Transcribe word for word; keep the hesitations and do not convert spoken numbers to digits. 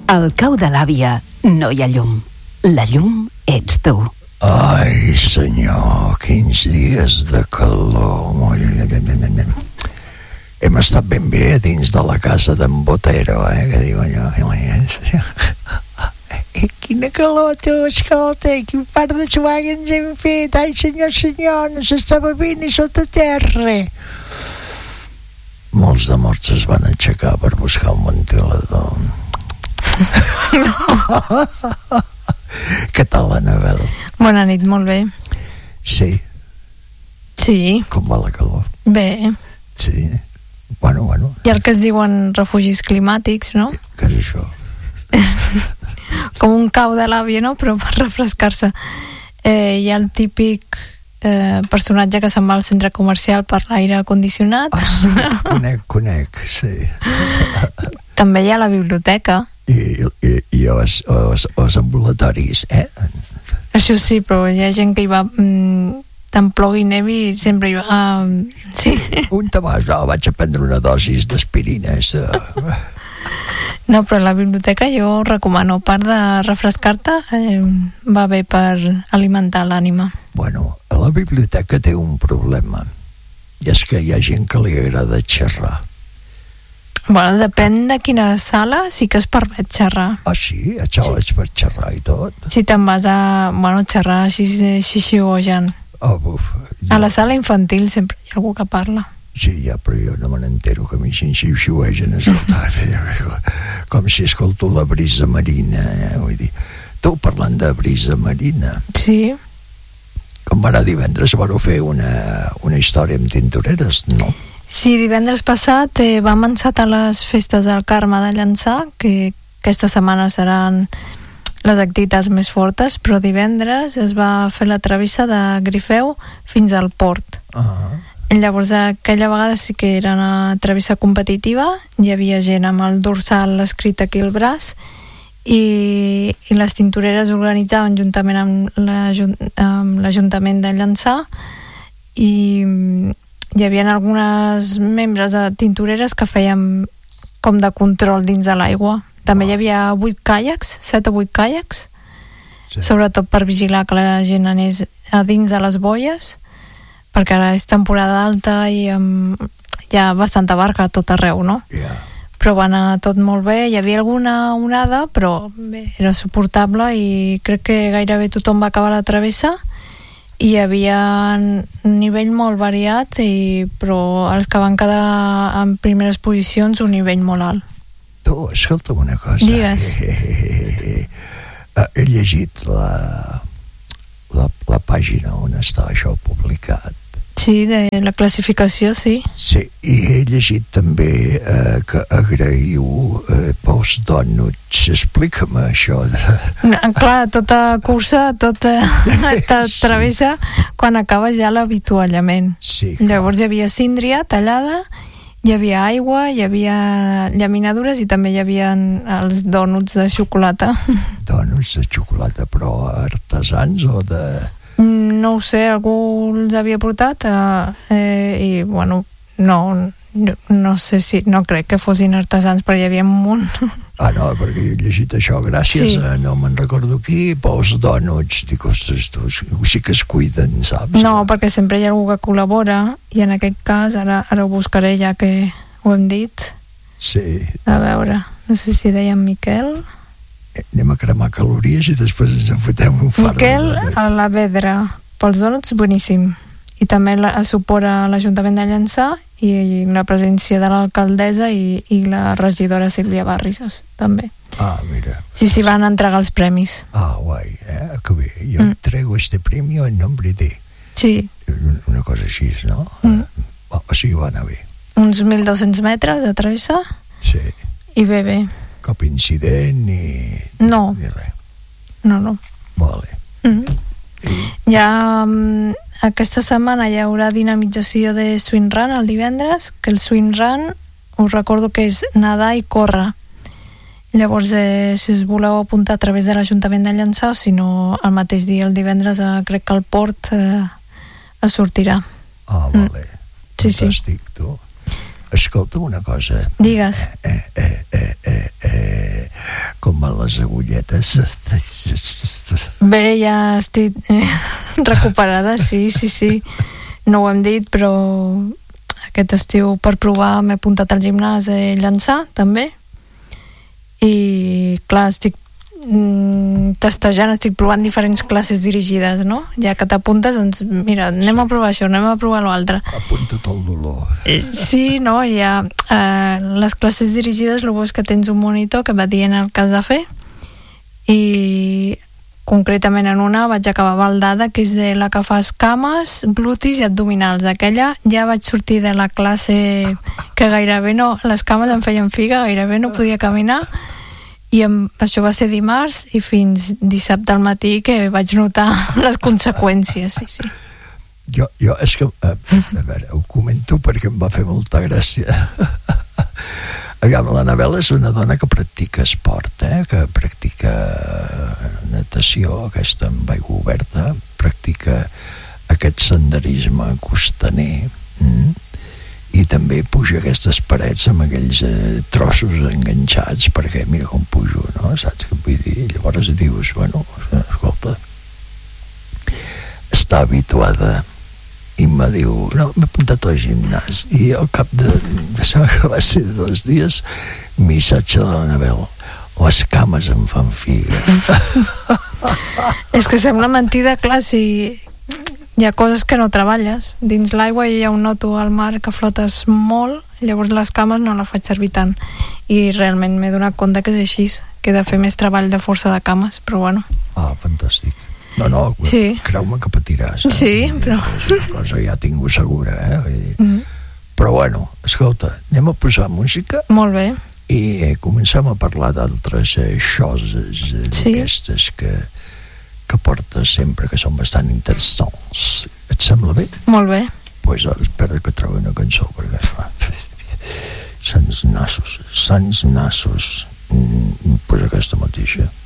Al cau de l'àvia no hi ha llum. La llum ets tu. Ai, senyor, quins dies de calor. Hem estat ben bé dins de la casa d'en Botero, eh, que diu allò. Quina calor, tu, escolta, quin far de suar que ens hem fet. Ai, senyor, senyor, no s'estava bé ni sota terra. Molts de morts es van aixecar per buscar un ventilador. Què tal, Anabel? Bona nit, molt bé. Sí. Sí. Com va la calor? Bé. Sí. Bueno, bueno. Hi ha el que es diuen refugis climàtics, no? Què és això? Com un cau de l'àvia, no? Però per refrescar-se. Eh, hi ha el típic eh, personatge que se'n va al centre comercial per l'aire condicionat. Ah, sí, conec, conec, sí. També hi ha la biblioteca. I, i, i els, els, els ambulatoris, eh? Això sí, però hi ha gent que hi va mmm, tant plogui nevi sempre hi va uh, sí. Un temàs, no, vaig a prendre una dosis d'aspirina. Uh. No, però la biblioteca jo recomano, a part de refrescar-te, eh, va bé per alimentar l'ànima. Bueno, la biblioteca té un problema, i és que hi ha gent que li agrada xerrar. Bueno, depèn de quina sala sí que es permet xerrar. Ah, sí? A xerrar, sí. Per xerrar i tot? Si te'n vas a, bueno, xerrar així xixiuejant. Oh, buf. Jo... A la sala infantil sempre hi ha algú que parla. Sí, ja, però jo no me n'entero que a mi xixiuegen a escoltar. Com si escolto la brisa marina, eh? Vull dir, tu parlant de brisa marina. Sí. Com ara divendres vareu fer una, una història amb tintoreres, no? Sí, divendres passat eh, vam encetar les festes del Carme de Llançà, que aquesta setmana seran les activitats més fortes, però divendres es va fer la travessa de Grifeu fins al port. Uh-huh. Llavors aquella vegada sí que era una travessa competitiva, hi havia gent amb el dorsal escrit aquí al braç i, i les tintoreres organitzaven juntament amb l'Ajuntament de Llançà i hi havia algunes membres de tintoreres que feien com de control dins de l'aigua. També hi havia vuit caiacs, set o vuit caiacs, sí. Sobretot per vigilar que la gent anés a dins de les boies, perquè ara és temporada alta i um, hi ha bastanta barca a tot arreu, no? Yeah. Però va anar tot molt bé, hi havia alguna onada, però bé, era suportable i crec que gairebé tothom va acabar la travessa. I hi havia un nivell molt variat, i, però els que van quedar en primeres posicions un nivell molt alt. Tu, escolta'm una cosa. Digues. He, he llegit la, la, la pàgina on està això publicat. Sí, de la classificació, sí. Sí, i he llegit també eh, que agraïu eh, pels dònuts. Explica'm això. De... No, clar, tota cursa, tota, tota travessa, quan acaba ja l'avituallament. Sí, llavors hi havia síndria tallada, hi havia aigua, hi havia llaminadures i també hi havia els dònuts de xocolata. Dònuts de xocolata, però artesans o de... No ho sé, algú els havia portat eh, eh, i bueno, no, no no sé si, no crec que fossin artesans, però hi havia un munt. Ah, no, perquè he llegit això gràcies sí. a no me'n recordo qui, pels dònuts. Dic, ostres, tu, sí que es cuiden, saps? No, perquè sempre hi ha algú que col·labora i en aquest cas, ara, ara ho buscaré ja que ho hem dit. Sí. A veure, no sé si deia en Miquel... Anem a cremar calories i després ens en fotem un fart. Miquel a la Vedra, pels dònuts, boníssim. I també la, suport a l'Ajuntament de Llançà i, i la presència de l'alcaldessa i, i la regidora Sílvia Barris, també. Ah, mira. Sí, sí, van entregar els premis. Ah, guai, eh? Que bé. Jo mm. entrego este premio en nombre de... Sí. Una cosa així, no? Mm. O sigui, va anar bé. Uns mil dos-cents metres de travessa. Sí. I bé, bé. Cap incident ni... No. Ni res. No, no. Vale. Mm. I... Ja um, aquesta setmana hi haurà dinamització de swing run el divendres, que el swing run us recordo que és nedar i córrer. Llavors, eh, si us voleu apuntar a través de l'Ajuntament de Llançà, o si no el mateix dia, el divendres, eh, crec que el port eh, es sortirà. Ah, vale. Mm. Sí, fantàstic, sí. Tu. Escolta una cosa. Digues. Eh, eh, eh, eh, eh. Com van les agulletes? Bé, ja estic eh, recuperada, sí, sí, sí. No ho hem dit, però aquest estiu per provar m'he apuntat al gimnàs a llançar, també. I, clar, estic mm, testejant, estic provant diferents classes dirigides, no? Ja que t'apuntes, doncs, mira, anem a provar això, anem a provar l'altre. Apunta't al dolor. Sí, no? Ja, eh, les classes dirigides, el bo és que tens un monitor que va dient el que has de fer, i concretament en una vaig acabar baldada, que és de la que fas cames, glutis i abdominals. Aquella ja vaig sortir de la classe que gairebé no, les cames em feien figa, gairebé no podia caminar, i amb, això va ser dimarts, i fins dissabte al matí que vaig notar les conseqüències, sí, sí. Jo, jo és que, a, a veure, ho comento perquè em va fer molta gràcia. Aviam, l'Anabel és una dona que practica esport, eh? Que practica natació, aquesta amb aigua oberta, practica aquest senderisme costaner, mm? I també puja aquestes parets amb aquells eh, trossos enganxats, perquè mira com pujo, no? Saps què vull dir? Llavors dius, bueno, escolta, està habituada, i me diu, no, m'he apuntat al gimnàs, i al cap de, de sembla que va ser dos dies, missatge de l'Anabel, les cames em fan figa. És que sembla mentida, clar, si hi ha coses que no treballes. Dins l'aigua jo ja ho noto al mar, que flotes molt, llavors les cames no la faig servir tant, i realment m'he donat compte que és així, que he de fer més treball de força de cames, però bueno. Ah, fantàstic. No, no, sí. Creu-me que patiràs. Eh? Sí, però... És una cosa ja tinc segura, eh? Vull dir. Mm. Però bueno, escolta, anem a posar música. Molt bé. I eh, comencem a parlar d'altres eh, coses eh, sí. d'aquestes que, que portes sempre, que són bastant interessants. Et sembla bé? Molt bé. Doncs pues, espera que trobi una cançó, perquè sants nassos, sants nassos. Mm, pues aquesta mateixa.